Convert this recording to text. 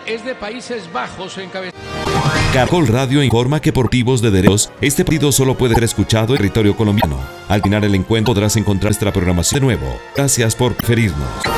es de Países Bajos, encabezado. Caracol Radio informa que por motivos de derechos, este partido solo puede ser escuchado en territorio colombiano. Al final el encuentro podrás encontrar nuestra programación de nuevo. Gracias por preferirnos.